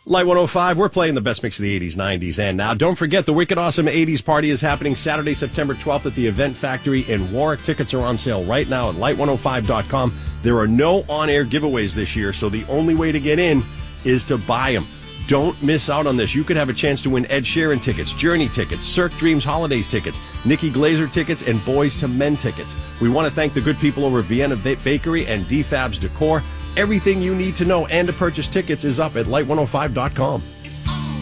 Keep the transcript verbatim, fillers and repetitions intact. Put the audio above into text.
Light one oh five, we're playing the best mix of the eighties, nineties, and now. Don't forget, the Wicked Awesome eighties Party is happening Saturday, September twelfth at the Event Factory in Warwick. Tickets are on sale right now at light one oh five dot com. There are no on-air giveaways this year, so the only way to get in is to buy them. Don't miss out on this. You could have a chance to win Ed Sheeran tickets, Journey tickets, Cirque Dreams Holidays tickets, Nikki Glazer tickets, and Boys to Men tickets. We want to thank the good people over at Vienna Bakery and D Fab's Decor. Everything you need to know and to purchase tickets is up at light one oh five dot com.